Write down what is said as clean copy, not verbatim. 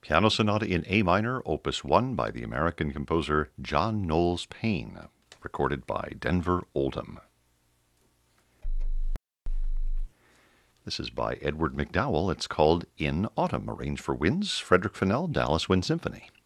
Piano Sonata in A minor, Opus 1 by the American composer John Knowles Payne, recorded by Denver Oldham. This is by Edward McDowell. It's called In Autumn, arranged for winds, Frederick Fennell, Dallas Wind Symphony.